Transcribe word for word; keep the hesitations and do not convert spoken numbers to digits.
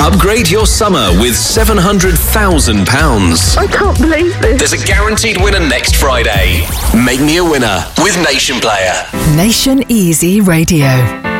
Upgrade your summer with seven hundred thousand pounds. I can't believe this. There's a guaranteed winner next Friday. Make me a winner with Nation Player. Nation Easy Radio.